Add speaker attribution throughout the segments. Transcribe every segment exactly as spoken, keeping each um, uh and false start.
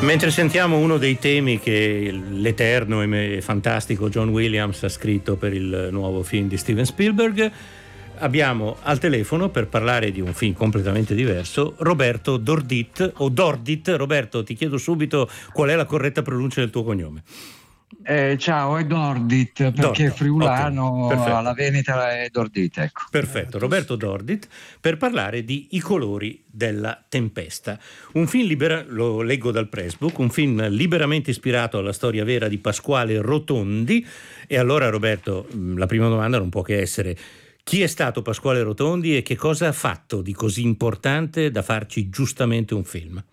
Speaker 1: Mentre sentiamo uno dei temi che l'eterno e fantastico John Williams ha scritto per il nuovo film di Steven Spielberg, abbiamo al telefono, per parlare di un film completamente diverso, Roberto Dordit o Dordit. Roberto, ti chiedo subito qual è la corretta pronuncia del tuo cognome.
Speaker 2: Eh, ciao, è Dordit, perché
Speaker 1: Dordo,
Speaker 2: friulano,
Speaker 1: ottimo,
Speaker 2: alla Veneta è Dordit, ecco.
Speaker 1: Perfetto, Roberto Dordit, per parlare di I colori della tempesta. Un film, libera, lo leggo dal Pressbook, un film liberamente ispirato alla storia vera di Pasquale Rotondi. E allora, Roberto, la prima domanda non può che essere: chi è stato Pasquale Rotondi e che cosa ha fatto di così importante da farci giustamente un film?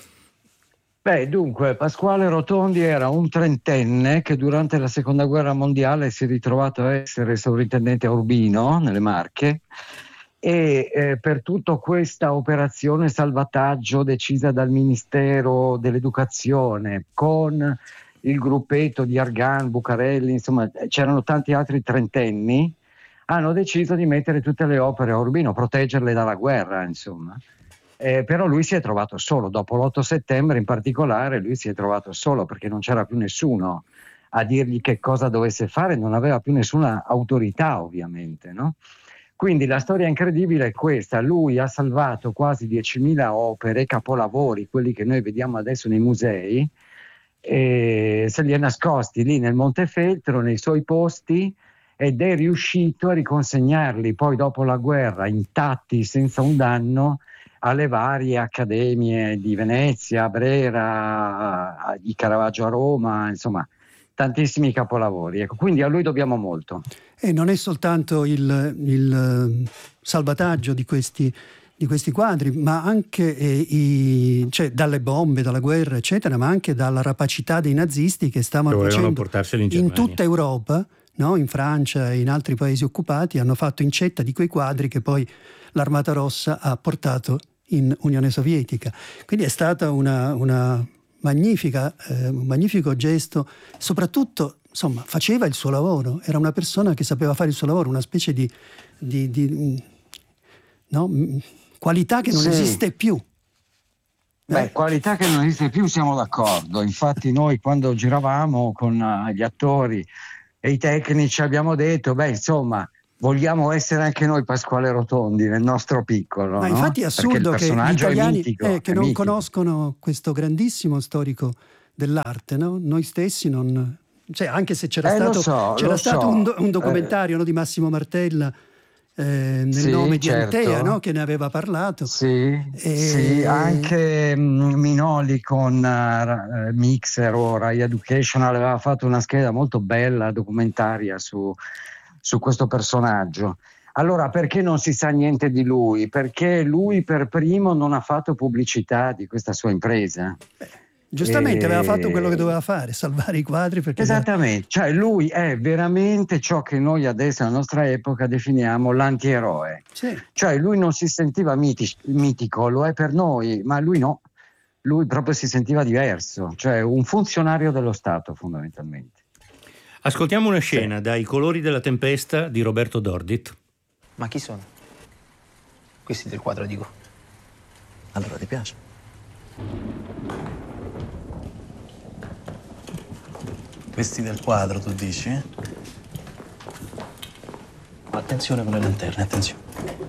Speaker 2: Beh, dunque, Pasquale Rotondi era un trentenne che durante la seconda guerra mondiale si è ritrovato a essere sovrintendente a Urbino, nelle Marche, e eh, per tutta questa operazione salvataggio decisa dal Ministero dell'Educazione con il gruppetto di Argan, Bucarelli, insomma c'erano tanti altri trentenni, hanno deciso di mettere tutte le opere a Urbino, proteggerle dalla guerra, insomma. Eh, però lui si è trovato solo, dopo l'otto settembre in particolare, lui si è trovato solo perché non c'era più nessuno a dirgli che cosa dovesse fare, non aveva più nessuna autorità ovviamente, no? Quindi la storia incredibile è questa: lui ha salvato quasi diecimila opere, capolavori, quelli che noi vediamo adesso nei musei, e se li è nascosti lì nel Montefeltro, nei suoi posti, ed è riuscito a riconsegnarli poi dopo la guerra intatti, senza un danno, alle varie accademie di Venezia, Brera, di Caravaggio a Roma, insomma tantissimi capolavori. Ecco, quindi a lui dobbiamo molto.
Speaker 3: E non è soltanto il, il salvataggio di questi, di questi quadri, ma anche eh, i, cioè, dalle bombe, dalla guerra, eccetera, ma anche dalla rapacità dei nazisti che stavano
Speaker 1: che
Speaker 3: facendo
Speaker 1: portarseli in,
Speaker 3: in tutta Europa, no? In Francia e in altri paesi occupati, hanno fatto incetta di quei quadri che poi l'Armata Rossa ha portato in Unione Sovietica. Quindi è stata una, una magnifica, eh, un magnifico gesto, soprattutto insomma faceva il suo lavoro, era una persona che sapeva fare il suo lavoro, una specie di, di, di no? qualità che non sì. esiste più.
Speaker 2: Beh, eh. qualità che non esiste più, siamo d'accordo. Infatti noi quando giravamo con uh, gli attori e i tecnici abbiamo detto, beh insomma, vogliamo essere anche noi Pasquale Rotondi nel nostro piccolo.
Speaker 3: Ma
Speaker 2: no?
Speaker 3: infatti è assurdo che gli italiani
Speaker 2: mitico,
Speaker 3: eh, che non
Speaker 2: mitico.
Speaker 3: conoscono questo grandissimo storico dell'arte, no? Noi stessi non... Cioè, anche se c'era
Speaker 2: eh,
Speaker 3: stato,
Speaker 2: so,
Speaker 3: c'era stato
Speaker 2: so.
Speaker 3: un, do, un documentario
Speaker 2: eh.
Speaker 3: no, di Massimo Martella eh, nel
Speaker 2: sì,
Speaker 3: nome di
Speaker 2: certo.
Speaker 3: Antea, no? Che ne aveva parlato.
Speaker 2: Sì,
Speaker 3: e...
Speaker 2: sì, anche Minoli con uh, Mixer o Rai Educational aveva fatto una scheda molto bella, documentaria su... su questo personaggio. Allora, perché non si sa niente di lui? Perché lui per primo non ha fatto pubblicità di questa sua impresa.
Speaker 3: Beh, giustamente
Speaker 2: e...
Speaker 3: aveva fatto quello che doveva fare, salvare i quadri. Perché
Speaker 2: Esattamente, cioè lui è veramente ciò che noi adesso nella nostra epoca definiamo l'antieroe.
Speaker 3: Sì.
Speaker 2: Cioè lui non si sentiva miti- mitico, lo è per noi, ma lui no. Lui proprio si sentiva diverso, cioè un funzionario dello Stato fondamentalmente.
Speaker 1: Ascoltiamo una scena sì. dai Colori della tempesta di Roberto Dordit.
Speaker 4: Ma chi sono? Questi del quadro, dico.
Speaker 5: Allora ti piace? Questi del quadro, tu dici? Eh? Attenzione con le lanterne, attenzione.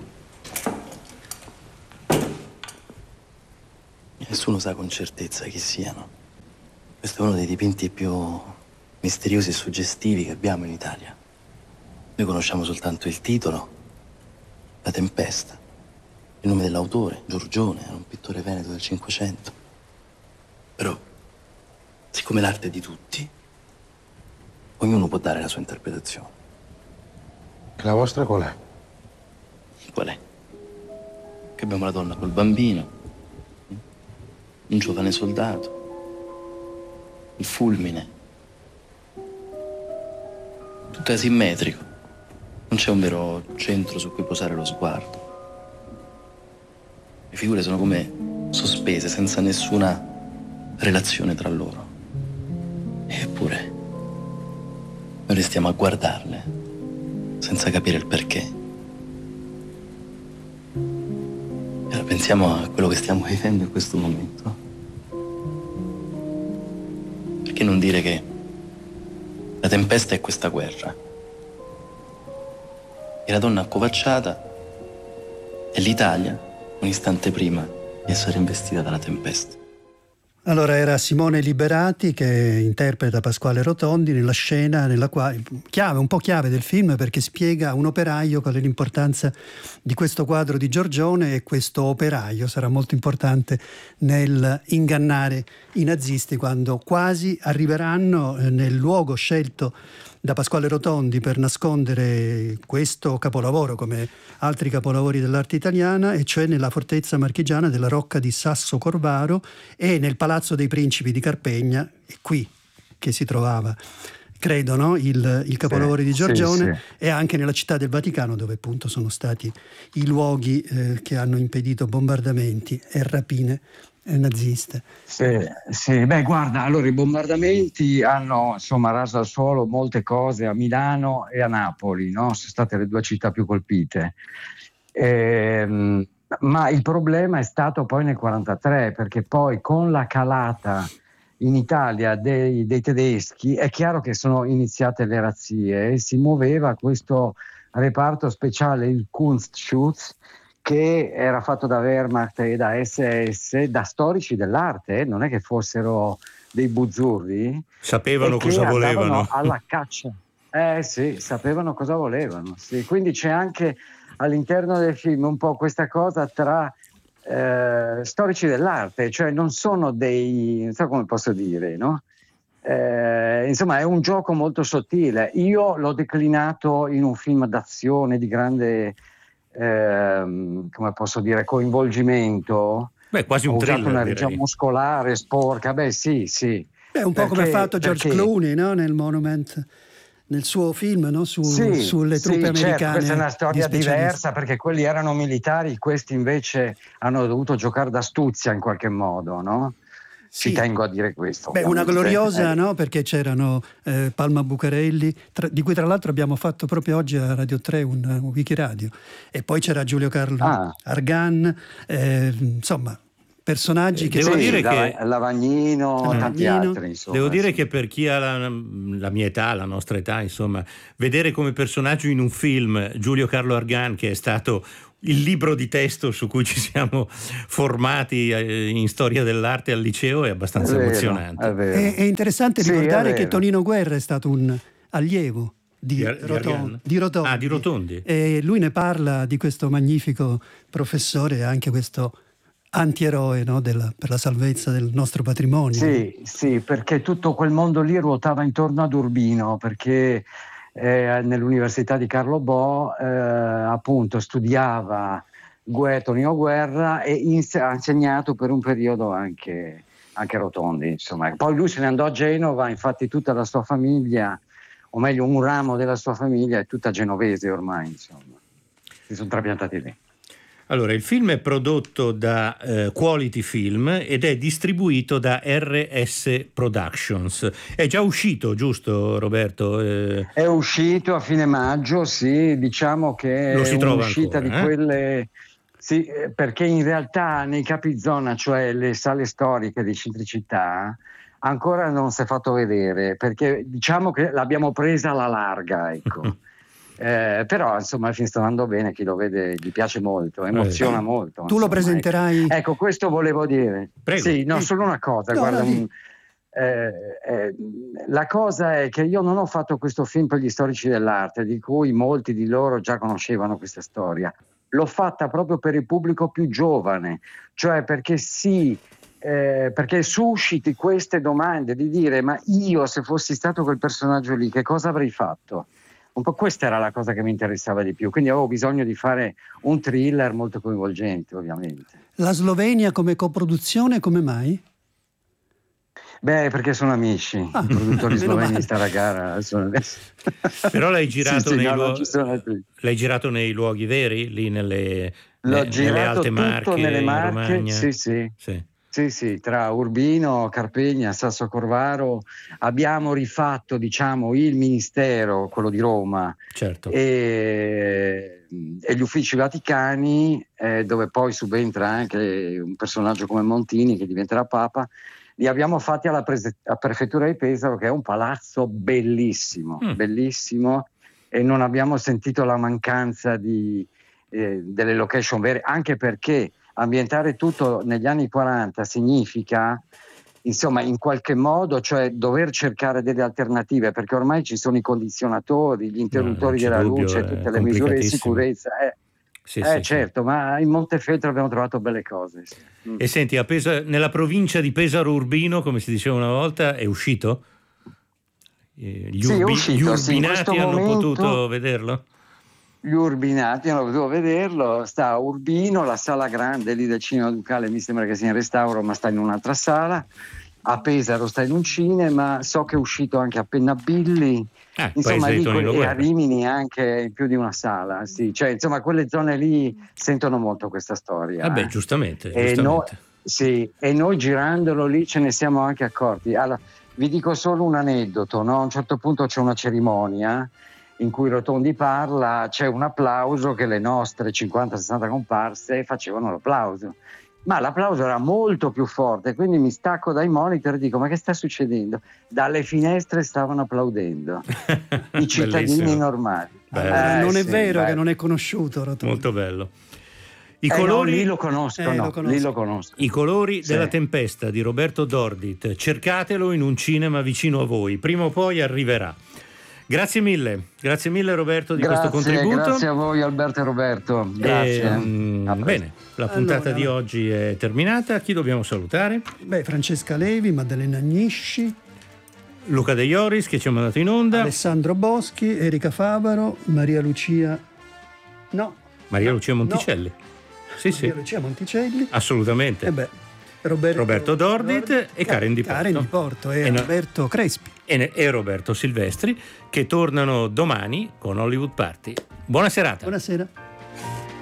Speaker 5: Nessuno sa con certezza chi siano. Questo è uno dei dipinti più misteriosi e suggestivi che abbiamo in Italia. Noi conosciamo soltanto il titolo, La tempesta, il nome dell'autore, Giorgione, era un pittore veneto del Cinquecento. Però, siccome l'arte è di tutti, ognuno può dare la sua interpretazione.
Speaker 6: La vostra qual è?
Speaker 5: Qual è? Che abbiamo la donna col bambino, un giovane soldato, il fulmine. Tutto è asimmetrico. Non c'è un vero centro su cui posare lo sguardo. Le figure sono come sospese, senza nessuna relazione tra loro. Eppure, noi restiamo a guardarle, senza capire il perché. E ora pensiamo a quello che stiamo vivendo in questo momento. Perché non dire che la tempesta è questa guerra? E la donna accovacciata è l'Italia un istante prima di essere investita dalla tempesta.
Speaker 3: Allora era Simone Liberati che interpreta Pasquale Rotondi nella scena nella quale, chiave, un po' chiave del film, perché spiega a un operaio qual è l'importanza di questo quadro di Giorgione, e questo operaio sarà molto importante nel ingannare i nazisti quando quasi arriveranno nel luogo scelto da Pasquale Rotondi per nascondere questo capolavoro come altri capolavori dell'arte italiana, e cioè nella fortezza marchigiana della Rocca di Sasso Corvaro e nel Palazzo dei Principi di Carpegna. È qui che si trovava, credo, no? il, il capolavoro sì, di Giorgione, sì, sì. E anche nella Città del Vaticano, dove appunto sono stati i luoghi eh, che hanno impedito bombardamenti e rapine naziste.
Speaker 2: Sì, sì, beh, guarda, allora i bombardamenti hanno insomma raso al suolo molte cose a Milano e a Napoli, no? Sono state le due città più colpite. Ehm, ma il problema è stato poi nel quarantatré, perché poi con la calata in Italia dei, dei tedeschi è chiaro che sono iniziate le razzie e si muoveva questo reparto speciale, il Kunstschutz, che era fatto da Wehrmacht e da esse esse, da storici dell'arte, eh? Non è che fossero dei buzzurri.
Speaker 1: Sapevano cosa volevano.
Speaker 2: Alla caccia. Eh sì, sapevano cosa volevano. Sì. Quindi c'è anche all'interno del film un po' questa cosa tra eh, storici dell'arte, cioè non sono dei, non so come posso dire, no? Eh, insomma è un gioco molto sottile. Io l'ho declinato in un film d'azione di grande Eh, come posso dire, coinvolgimento.
Speaker 1: Beh, quasi un
Speaker 2: Ho
Speaker 1: thriller,
Speaker 2: usato una regia
Speaker 1: direi.
Speaker 2: muscolare sporca, beh sì, sì.
Speaker 3: È un po'
Speaker 2: perché,
Speaker 3: come ha fatto George
Speaker 2: perché...
Speaker 3: Clooney, no? Nel Monument, nel suo film, no? Su,
Speaker 2: sì,
Speaker 3: sulle truppe
Speaker 2: sì,
Speaker 3: americane.
Speaker 2: Certo, questa è una storia
Speaker 3: di
Speaker 2: diversa, perché quelli erano militari, questi invece hanno dovuto giocare d'astuzia in qualche modo, no? Ci
Speaker 3: Sì.
Speaker 2: tengo a dire questo.
Speaker 3: Beh, una gloriosa,
Speaker 2: eh.
Speaker 3: no? Perché c'erano eh, Palma Bucarelli, tra, di cui tra l'altro abbiamo fatto proprio oggi a Radio tre un, un Wikiradio, e poi c'era Giulio Carlo
Speaker 2: ah.
Speaker 3: Argan, eh, insomma personaggi
Speaker 1: eh,
Speaker 3: che...
Speaker 1: Devo
Speaker 2: sì,
Speaker 1: dire
Speaker 2: Lava-
Speaker 1: che
Speaker 2: Lavagnino,
Speaker 3: Lavagnino.
Speaker 2: tanti altri, insomma.
Speaker 1: Devo dire
Speaker 2: sì.
Speaker 1: che per chi ha la, la mia età, la nostra età, insomma, vedere come personaggio in un film Giulio Carlo Argan, che è stato il libro di testo su cui ci siamo formati in storia dell'arte al liceo, è abbastanza
Speaker 2: È vero,
Speaker 1: emozionante.
Speaker 2: È, vero.
Speaker 3: È, è interessante
Speaker 2: Sì,
Speaker 3: ricordare
Speaker 2: è
Speaker 3: che
Speaker 2: vero.
Speaker 3: Tonino Guerra è stato un allievo di,
Speaker 1: Di Ar- di
Speaker 3: Roton-
Speaker 1: Argan?
Speaker 3: di Rotondi.
Speaker 1: Ah, di Rotondi.
Speaker 3: E lui ne parla di questo magnifico professore e anche questo antieroe, no? Della, per la salvezza del nostro patrimonio.
Speaker 2: Sì, sì, perché tutto quel mondo lì ruotava intorno ad Urbino, perché eh, nell'Università di Carlo Bo eh, appunto studiava Gue- Tonino Guerra e inse- ha insegnato per un periodo anche, anche Rotondi, insomma. Poi lui se ne andò a Genova, infatti tutta la sua famiglia, o meglio un ramo della sua famiglia è tutta genovese ormai, insomma. Si sono trapiantati lì.
Speaker 1: Allora, il film è prodotto da eh, Quality Film ed è distribuito da erre esse Productions. È già uscito, giusto Roberto? Eh...
Speaker 2: È uscito a fine maggio, sì, diciamo che
Speaker 1: Lo si
Speaker 2: è
Speaker 1: trova
Speaker 2: un'uscita
Speaker 1: ancora,
Speaker 2: di
Speaker 1: eh?
Speaker 2: quelle... Sì, perché in realtà nei capizona, cioè le sale storiche di Cinecittà, ancora non si è fatto vedere, perché diciamo che l'abbiamo presa alla larga, ecco. Eh, però insomma il film sta andando bene, chi lo vede gli piace molto, emoziona
Speaker 1: Eh.
Speaker 2: molto.
Speaker 3: Tu lo
Speaker 2: insomma,
Speaker 3: presenterai?
Speaker 2: Ecco. ecco, questo volevo dire.
Speaker 1: Prego.
Speaker 2: Sì, no, solo una cosa,
Speaker 3: No,
Speaker 2: guarda,
Speaker 3: no, di-
Speaker 2: un, eh, eh, la cosa è che io non ho fatto questo film per gli storici dell'arte, di cui molti di loro già conoscevano questa storia. L'ho fatta proprio per il pubblico più giovane, cioè perché sì, eh, perché susciti queste domande di dire: ma io se fossi stato quel personaggio lì, che cosa avrei fatto? Un po' questa era la cosa che mi interessava di più, quindi avevo bisogno di fare un thriller molto coinvolgente, ovviamente.
Speaker 3: La Slovenia come coproduzione, come mai?
Speaker 2: Beh, perché sono amici,
Speaker 3: Ah,
Speaker 2: i produttori
Speaker 3: meno
Speaker 2: sloveni
Speaker 3: male.
Speaker 2: di sta gara. Sono...
Speaker 1: Però l'hai girato,
Speaker 2: sì, sì,
Speaker 1: nei
Speaker 2: no,
Speaker 1: luo-
Speaker 2: non ci sono più.
Speaker 1: l'hai girato nei luoghi veri, lì nelle,
Speaker 2: L'ho
Speaker 1: ne- nelle
Speaker 2: girato
Speaker 1: Alte
Speaker 2: tutto
Speaker 1: Marche,
Speaker 2: nelle
Speaker 1: in
Speaker 2: Marche,
Speaker 1: Romagna?
Speaker 2: sì, sì.
Speaker 1: Sì.
Speaker 2: Sì, sì, tra Urbino, Carpegna, Sasso Corvaro abbiamo rifatto, diciamo, il Ministero, quello di Roma,
Speaker 1: Certo.
Speaker 2: e, e gli uffici vaticani, eh, dove poi subentra anche un personaggio come Montini che diventerà Papa, li abbiamo fatti alla, prese- alla prefettura di Pesaro, che è un palazzo bellissimo, mm. bellissimo, e non abbiamo sentito la mancanza di, eh, delle location vere, anche perché ambientare tutto negli anni quaranta significa, insomma, in qualche modo, cioè dover cercare delle alternative, perché ormai ci sono i condizionatori, gli interruttori
Speaker 1: no,
Speaker 2: della
Speaker 1: dubbio,
Speaker 2: luce, tutte le misure di sicurezza. Eh,
Speaker 1: sì,
Speaker 2: eh
Speaker 1: sì,
Speaker 2: certo, sì. Ma in Montefeltro abbiamo trovato belle cose. Sì. Mm.
Speaker 1: E senti, a Pesa- nella provincia di Pesaro Urbino, come si diceva una volta, è uscito? Gli,
Speaker 2: sì,
Speaker 1: urbi-
Speaker 2: uscito,
Speaker 1: gli urbinati
Speaker 2: sì,
Speaker 1: hanno
Speaker 2: momento,
Speaker 1: potuto vederlo?
Speaker 2: Gli urbinati hanno potuto vederlo. Sta a Urbino, la sala grande lì del Cinema Ducale mi sembra che sia in restauro, ma sta in un'altra sala. A Pesaro sta in un cinema, so che è uscito anche a Pennabilli,
Speaker 1: ah,
Speaker 2: insomma lì,
Speaker 1: que-
Speaker 2: e a Rimini anche in più di una sala, sì. Cioè, insomma, quelle zone lì sentono molto questa storia.
Speaker 1: Vabbè,
Speaker 2: eh.
Speaker 1: giustamente,
Speaker 2: e
Speaker 1: giustamente.
Speaker 2: Noi, sì, e noi girandolo lì ce ne siamo anche accorti. Allora, vi dico solo un aneddoto, no? A un certo punto c'è una cerimonia in cui Rotondi parla, c'è un applauso che le nostre cinquanta sessanta comparse facevano l'applauso, ma l'applauso era molto più forte, quindi mi stacco dai monitor e dico: ma che sta succedendo? Dalle finestre stavano applaudendo i cittadini normali.
Speaker 3: Eh, non è
Speaker 2: sì,
Speaker 3: vero
Speaker 2: bello.
Speaker 3: che non è conosciuto Rotondi.
Speaker 1: Molto bello. I
Speaker 2: Eh
Speaker 1: colori,
Speaker 2: no, lì lo conosco,
Speaker 3: eh,
Speaker 2: no,
Speaker 3: lo conosco.
Speaker 2: lì lo conosco.
Speaker 1: I colori
Speaker 2: Sì.
Speaker 1: della tempesta di Roberto Dordit, cercatelo in un cinema vicino a voi, prima o poi arriverà. Grazie mille, grazie mille Roberto di
Speaker 2: grazie,
Speaker 1: questo contributo.
Speaker 2: Grazie a voi Alberto e Roberto, grazie.
Speaker 1: E, um, bene, la puntata
Speaker 3: allora,
Speaker 1: di oggi è terminata, chi dobbiamo salutare?
Speaker 3: Beh, Francesca Levi, Maddalena Agnisci,
Speaker 1: Luca De Ioris che ci ha mandato in onda,
Speaker 3: Alessandro Boschi, Erika Favaro, Maria Lucia no
Speaker 1: Maria
Speaker 3: no,
Speaker 1: Lucia Monticelli.
Speaker 3: no.
Speaker 1: Sì,
Speaker 3: Maria
Speaker 1: sì.
Speaker 3: Lucia Monticelli,
Speaker 1: Assolutamente.
Speaker 3: e beh, Roberto,
Speaker 1: Roberto Dordit
Speaker 3: Dordit
Speaker 1: e Karen Di Porto.
Speaker 3: Karen Di Porto e,
Speaker 1: E no-
Speaker 3: Roberto Crespi.
Speaker 1: E, e Roberto Silvestri che tornano domani con Hollywood Party. Buona serata.
Speaker 3: Buonasera.